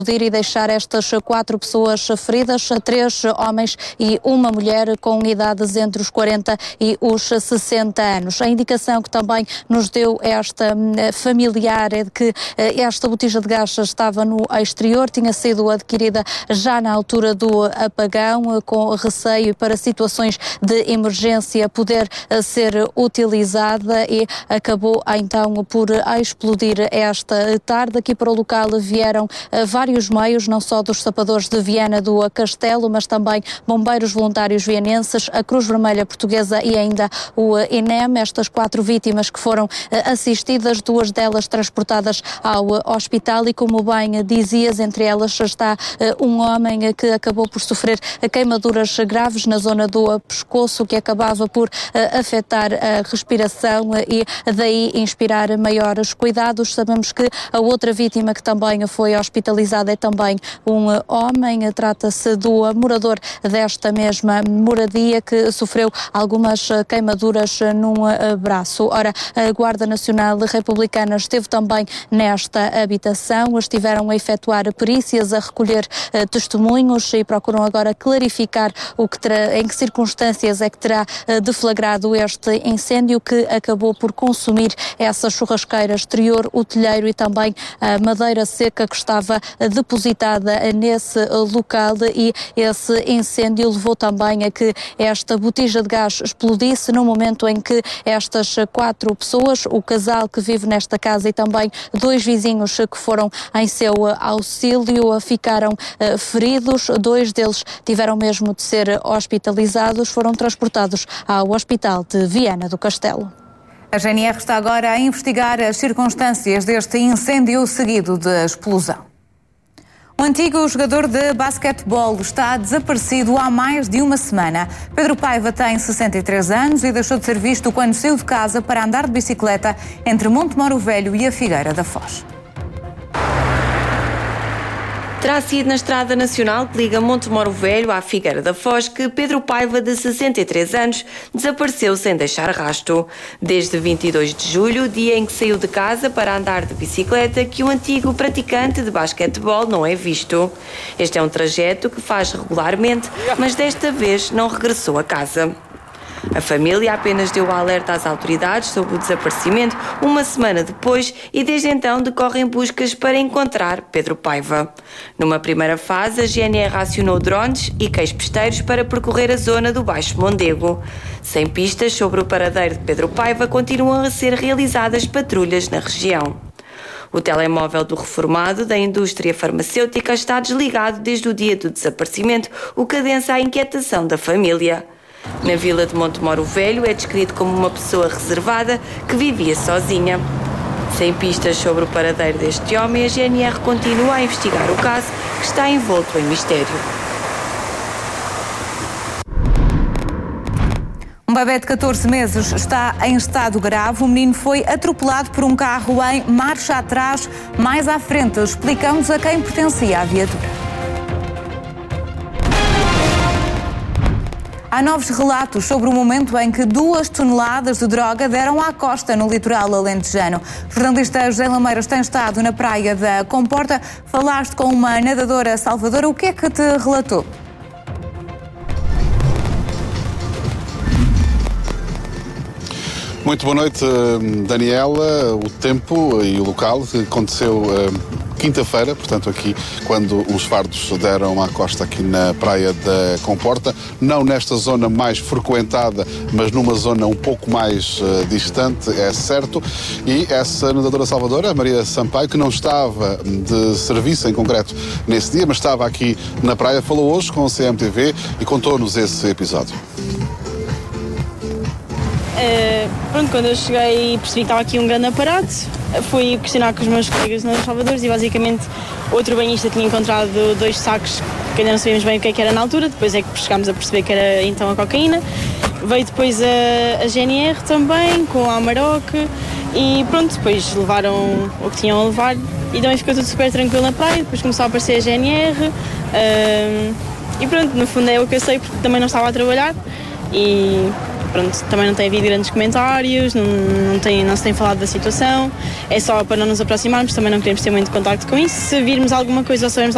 e deixar estas 4 pessoas feridas, 3 homens e uma mulher com idades entre os 40 e os 60 anos. A indicação que também nos deu esta familiar é de que esta botija de gás estava no exterior, tinha sido adquirida já na altura do apagão, com receio para situações de emergência poder ser utilizada, e acabou então por explodir esta tarde. Aqui para o local vieram vários meios, não só dos sapadores de Viana do Castelo, mas também bombeiros voluntários vienenses, a Cruz Vermelha Portuguesa e ainda o INEM. Estas 4 vítimas que foram assistidas, 2 delas transportadas ao hospital, e como bem dizias, entre elas está um homem que acabou por sofrer queimaduras graves na zona do pescoço, que acabava por afetar a respiração e daí inspirar maiores cuidados. Sabemos que a outra vítima que também foi hospitalizada é também um homem. Trata-se do morador desta mesma moradia que sofreu algumas queimaduras num braço. Ora, a Guarda Nacional Republicana esteve também nesta habitação, estiveram a efetuar perícias, a recolher testemunhos e procuram agora clarificar em que circunstâncias é que terá deflagrado este incêndio, que acabou por consumir essa churrasqueira exterior, o telheiro e também a madeira seca que estava depositada nesse local, e esse incêndio levou também a que esta botija de gás explodisse no momento em que estas 4 pessoas, o casal que vive nesta casa e também 2 vizinhos que foram em seu auxílio, ficaram feridos. 2 deles tiveram mesmo de ser hospitalizados, foram transportados ao Hospital de Viana do Castelo. A GNR está agora a investigar as circunstâncias deste incêndio seguido de explosão. O antigo jogador de basquetebol está desaparecido há mais de uma semana. Pedro Paiva tem 63 anos e deixou de ser visto quando saiu de casa para andar de bicicleta entre Montemoro Velho e a Figueira da Foz. Terá sido na Estrada Nacional que liga Montemoro Velho à Figueira da Foz que Pedro Paiva, de 63 anos, desapareceu sem deixar rastro. Desde 22 de julho, dia em que saiu de casa para andar de bicicleta, que o antigo praticante de basquetebol não é visto. Este é um trajeto que faz regularmente, mas desta vez não regressou a casa. A família apenas deu o alerta às autoridades sobre o desaparecimento uma semana depois e desde então decorrem buscas para encontrar Pedro Paiva. Numa primeira fase, a GNR acionou drones e cães-pesteiros para percorrer a zona do Baixo Mondego. Sem pistas sobre o paradeiro de Pedro Paiva, continuam a ser realizadas patrulhas na região. O telemóvel do reformado da indústria farmacêutica está desligado desde o dia do desaparecimento, o que adensa a inquietação da família. Na vila de Montemoro Velho é descrito como uma pessoa reservada que vivia sozinha. Sem pistas sobre o paradeiro deste homem, a GNR continua a investigar o caso, que está envolto em mistério. Um bebê de 14 meses está em estado grave. O menino foi atropelado por um carro em marcha atrás. Mais à frente explicamos a quem pertencia a viatura. Há novos relatos sobre o momento em que 2 toneladas de droga deram à costa no litoral alentejano. O jornalista José Lameiras tem estado na praia da Comporta. Falaste com uma nadadora salvadora. O que é que te relatou? Muito boa noite, Daniela. O tempo e o local aconteceu quinta-feira, portanto aqui quando os fardos deram à costa aqui na praia da Comporta, não nesta zona mais frequentada, mas numa zona um pouco mais distante, é certo, e essa nadadora salvadora, a Maria Sampaio, que não estava de serviço em concreto nesse dia, mas estava aqui na praia, falou hoje com o CMTV e contou-nos esse episódio. Quando eu cheguei e percebi que estava aqui um grande aparato, fui questionar com os meus colegas nos Salvadores e basicamente outro banhista tinha encontrado 2 sacos que ainda não sabíamos bem o que é que era na altura, depois é que chegámos a perceber que era então a cocaína. Veio depois a GNR também, com a Amarok, e pronto, depois levaram o que tinham a levar e também ficou tudo super tranquilo na praia. Depois começou a aparecer a GNR e pronto, no fundo é o que eu sei porque também não estava a trabalhar e pronto, também não tem havido grandes comentários, não se tem falado da situação, é só para não nos aproximarmos, também não queremos ter muito contacto com isso. Se virmos alguma coisa ou sabermos